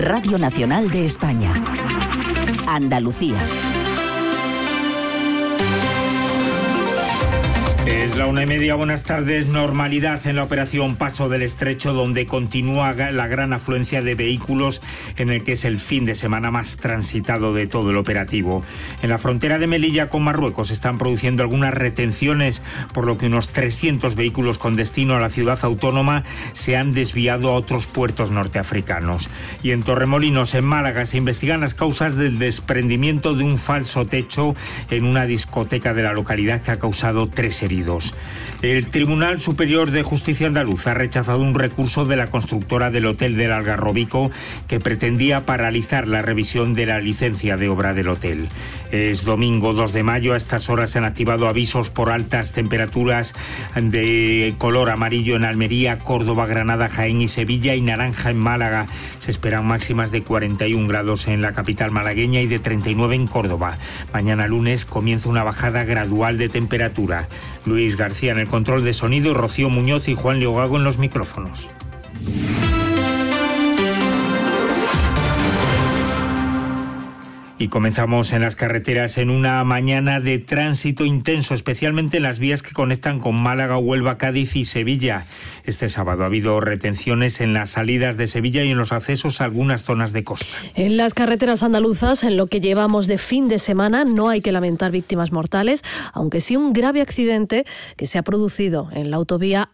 Radio Nacional de España. Andalucía. Es la 1:30, buenas tardes. Normalidad en la operación Paso del Estrecho, donde continúa la gran afluencia de vehículos en el que es el fin de semana más transitado de todo el operativo. En la frontera de Melilla con Marruecos están produciendo algunas retenciones, por lo que unos 300 vehículos con destino a la ciudad autónoma se han desviado a otros puertos norteafricanos. Y en Torremolinos, en Málaga, se investigan las causas del desprendimiento de un falso techo en una discoteca de la localidad que ha causado 3 heridos. El Tribunal Superior de Justicia andaluz ha rechazado un recurso de la constructora del Hotel del Algarrobico que pretendía paralizar la revisión de la licencia de obra del hotel. Es domingo 2 de mayo, a estas horas se han activado avisos por altas temperaturas de color amarillo en Almería, Córdoba, Granada, Jaén y Sevilla, y naranja en Málaga. Se esperan máximas de 41 grados en la capital malagueña y de 39 en Córdoba. Mañana lunes comienza una bajada gradual de temperatura. Luis García en el control de sonido, Rocío Muñoz y Juan Leogago en los micrófonos. Y comenzamos en las carreteras en una mañana de tránsito intenso, especialmente en las vías que conectan con Málaga, Huelva, Cádiz y Sevilla. Este sábado ha habido retenciones en las salidas de Sevilla y en los accesos a algunas zonas de costa. En las carreteras andaluzas, en lo que llevamos de fin de semana, no hay que lamentar víctimas mortales, aunque sí un grave accidente que se ha producido en la autovía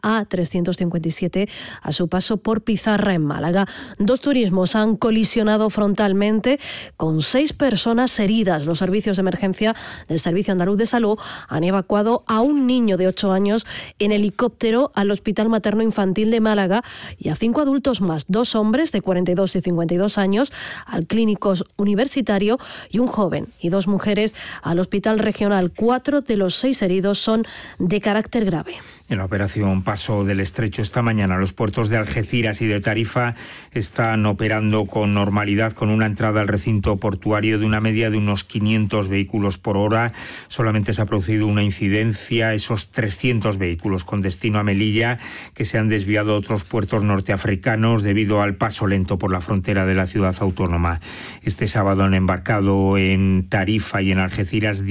A357 a su paso por Pizarra en Málaga. 2 turismos han colisionado frontalmente con 6 personas heridas. Los servicios de emergencia del Servicio Andaluz de Salud han evacuado a un niño de 8 años en helicóptero al Hospital Materno Infantil de Málaga y a 5 adultos más, 2 hombres de 42 y 52 años al Clínico Universitario y un joven y 2 mujeres al Hospital Regional. 4 de los 6 heridos son de carácter grave. En la operación Paso del Estrecho esta mañana, los puertos de Algeciras y de Tarifa están operando con normalidad, con una entrada al recinto portuario de una media de unos 500 vehículos por hora. Solamente se ha producido una incidencia, esos 300 vehículos con destino a Melilla, que se han desviado a otros puertos norteafricanos debido al paso lento por la frontera de la ciudad autónoma. Este sábado han embarcado en Tarifa y en Algeciras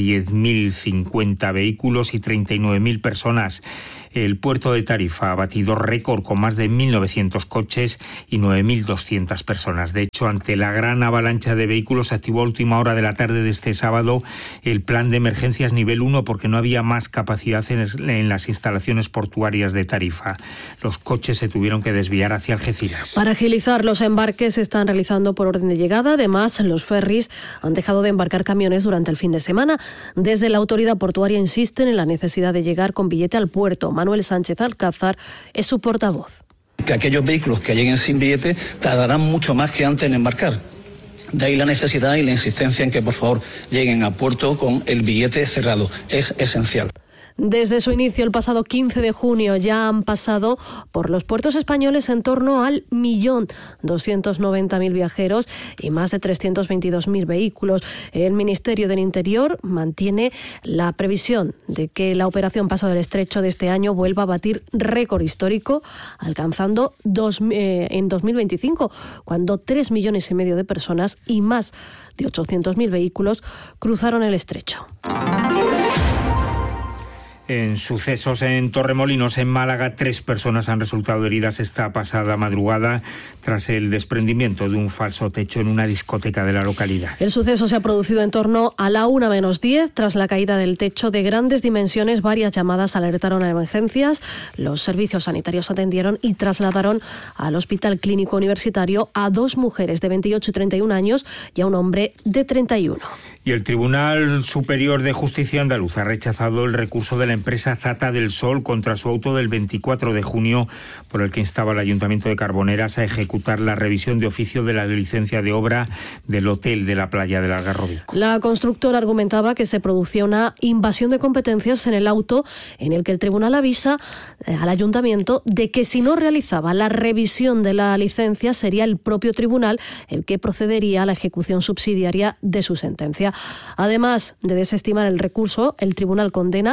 10.050 vehículos y 39.000 personas. El puerto de Tarifa ha batido récord con más de 1.900 coches y 9.200 personas. De hecho, ante la gran avalancha de vehículos, se activó a última hora de la tarde de este sábado el plan de emergencias nivel 1 porque no había más capacidad en las instalaciones portuarias de Tarifa. Los coches se tuvieron que desviar hacia Algeciras. Para agilizar los embarques se están realizando por orden de llegada. Además, los ferries han dejado de embarcar camiones durante el fin de semana. Desde la autoridad portuaria insisten en la necesidad de llegar con billete al puerto. Manuel Sánchez Alcázar es su portavoz. Que aquellos vehículos que lleguen sin billete tardarán mucho más que antes en embarcar. De ahí la necesidad y la insistencia en que por favor lleguen a puerto con el billete cerrado. Es esencial. Desde su inicio, el pasado 15 de junio, ya han pasado por los puertos españoles en torno al 1.290.000 viajeros y más de 322.000 vehículos. El Ministerio del Interior mantiene la previsión de que la operación Paso del Estrecho de este año vuelva a batir récord histórico, alcanzando en 2025, cuando 3,5 millones de personas y más de 800.000 vehículos cruzaron el estrecho. En sucesos en Torremolinos, en Málaga, 3 personas han resultado heridas esta pasada madrugada tras el desprendimiento de un falso techo en una discoteca de la localidad. El suceso se ha producido en torno a la 1:10. Tras la caída del techo de grandes dimensiones, varias llamadas alertaron a emergencias. Los servicios sanitarios atendieron y trasladaron al Hospital Clínico Universitario a 2 mujeres de 28 y 31 años y a un hombre de 31. Y el Tribunal Superior de Justicia andaluz ha rechazado el recurso de la empresa Zata del Sol contra su auto del 24 de junio por el que instaba al Ayuntamiento de Carboneras a ejecutar la revisión de oficio de la licencia de obra del hotel de la playa del Algarrobico. La constructora argumentaba que se producía una invasión de competencias en el auto en el que el tribunal avisa al Ayuntamiento de que si no realizaba la revisión de la licencia sería el propio tribunal el que procedería a la ejecución subsidiaria de su sentencia. Además de desestimar el recurso, el tribunal condena a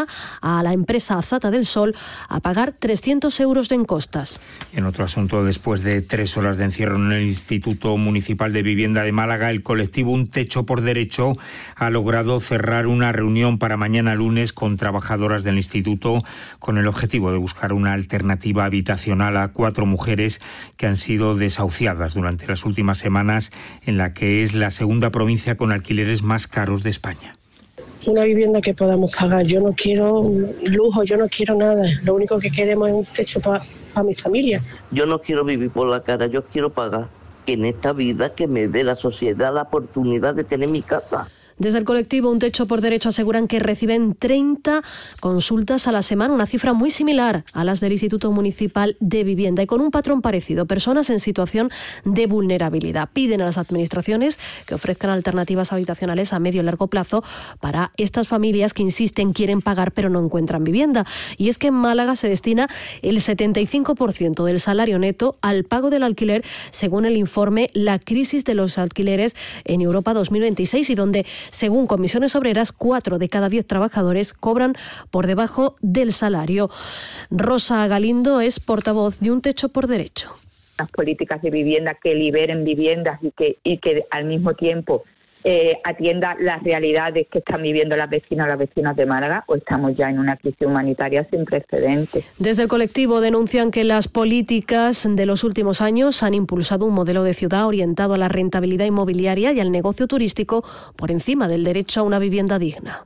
a la empresa Azata del Sol a pagar 300 euros en costas. En otro asunto, después de 3 horas de encierro en el Instituto Municipal de Vivienda de Málaga, el colectivo Un Techo por Derecho ha logrado cerrar una reunión para mañana lunes con trabajadoras del instituto con el objetivo de buscar una alternativa habitacional a 4 mujeres que han sido desahuciadas durante las últimas semanas en la que es la segunda provincia con alquileres más caros de España. Una vivienda que podamos pagar. Yo no quiero lujo, yo no quiero nada. Lo único que queremos es un techo para mi familia. Yo no quiero vivir por la cara, yo quiero pagar. Que en esta vida que me dé la sociedad la oportunidad de tener mi casa. Desde el colectivo Un Techo por Derecho aseguran que reciben 30 consultas a la semana, una cifra muy similar a las del Instituto Municipal de Vivienda y con un patrón parecido, personas en situación de vulnerabilidad. Piden a las administraciones que ofrezcan alternativas habitacionales a medio y largo plazo para estas familias que insisten, quieren pagar pero no encuentran vivienda. Y es que en Málaga se destina el 75% del salario neto al pago del alquiler, según el informe La crisis de los alquileres en Europa 2026, y donde, según Comisiones Obreras, 4 de cada 10 trabajadores cobran por debajo del salario. Rosa Galindo es portavoz de Un Techo por Derecho. Las políticas de vivienda que liberen viviendas y que al mismo tiempo atienda las realidades que están viviendo las vecinas de Málaga, o estamos ya en una crisis humanitaria sin precedentes. Desde el colectivo denuncian que las políticas de los últimos años han impulsado un modelo de ciudad orientado a la rentabilidad inmobiliaria y al negocio turístico por encima del derecho a una vivienda digna.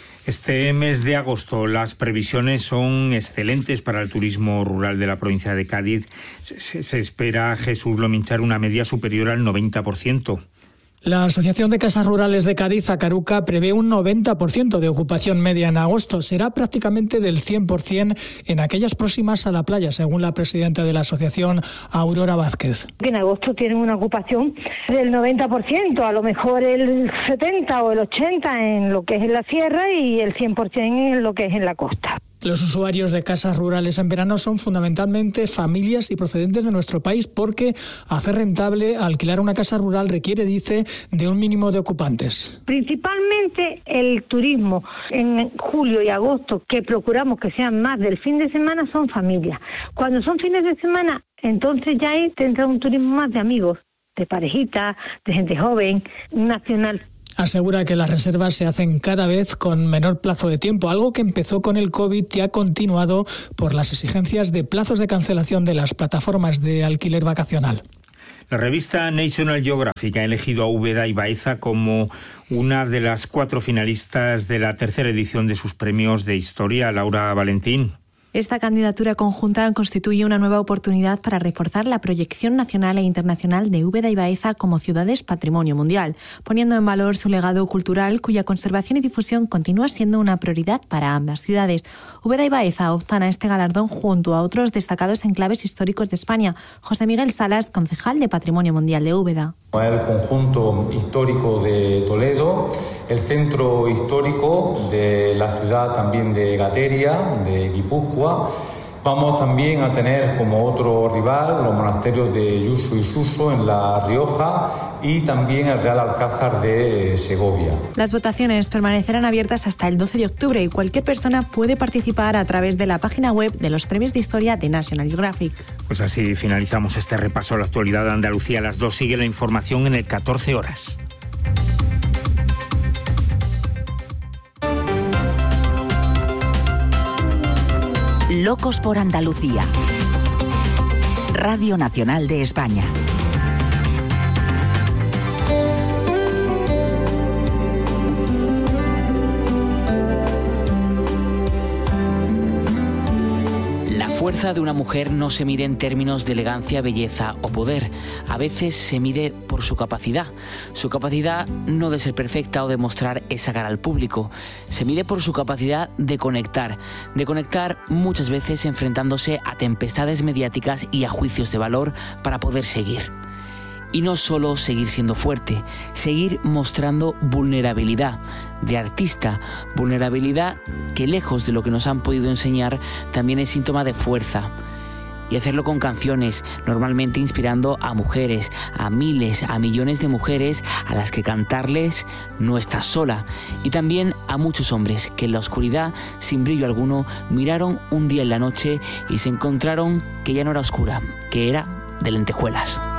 Este mes de agosto las previsiones son excelentes para el turismo rural de la provincia de Cádiz. Se espera, Jesús Lominchar, una media superior al 90%. La Asociación de Casas Rurales de Cádiz, Acaruca, prevé un 90% de ocupación media en agosto. Será prácticamente del 100% en aquellas próximas a la playa, según la presidenta de la asociación, Aurora Vázquez. En agosto tienen una ocupación del 90%, a lo mejor el 70 o el 80% en lo que es en la sierra y el 100% en lo que es en la costa. Los usuarios de casas rurales en verano son fundamentalmente familias y procedentes de nuestro país, porque hacer rentable alquilar una casa rural requiere, dice, de un mínimo de ocupantes. Principalmente el turismo en julio y agosto, que procuramos que sean más del fin de semana, son familias. Cuando son fines de semana, entonces ya tendrá un turismo más de amigos, de parejitas, de gente joven, nacional. Asegura que las reservas se hacen cada vez con menor plazo de tiempo, algo que empezó con el COVID y ha continuado por las exigencias de plazos de cancelación de las plataformas de alquiler vacacional. La revista National Geographic ha elegido a Úbeda y Baeza como una de las 4 finalistas de la 3ª edición de sus premios de historia. Laura Valentín. Esta candidatura conjunta constituye una nueva oportunidad para reforzar la proyección nacional e internacional de Úbeda y Baeza como ciudades patrimonio mundial, poniendo en valor su legado cultural, cuya conservación y difusión continúa siendo una prioridad para ambas ciudades. Úbeda y Baeza optan a este galardón junto a otros destacados enclaves históricos de España. José Miguel Salas, concejal de Patrimonio Mundial de Úbeda. El conjunto histórico de Toledo, el centro histórico de la ciudad también de Gateria, de Guipúzcoa. Vamos también a tener como otro rival los monasterios de Yuso y Suso en La Rioja y también el Real Alcázar de Segovia. Las votaciones permanecerán abiertas hasta el 12 de octubre y cualquier persona puede participar a través de la página web de los Premios de Historia de National Geographic. Pues así finalizamos este repaso a la actualidad de Andalucía. A las 2 sigue la información en el 14 horas. Locos por Andalucía. Radio Nacional de España. La fuerza de una mujer no se mide en términos de elegancia, belleza o poder. A veces se mide por su capacidad. Su capacidad no de ser perfecta o de mostrar esa cara al público. Se mide por su capacidad de conectar muchas veces enfrentándose a tempestades mediáticas y a juicios de valor para poder seguir. Y no solo seguir siendo fuerte, seguir mostrando vulnerabilidad de artista, vulnerabilidad que lejos de lo que nos han podido enseñar también es síntoma de fuerza. y hacerlo con canciones, normalmente inspirando a mujeres, a miles, a millones de mujeres a las que cantarles no estás sola, y también a muchos hombres que en la oscuridad, sin brillo alguno, miraron un día en la noche y se encontraron que ya no era oscura, que era de lentejuelas.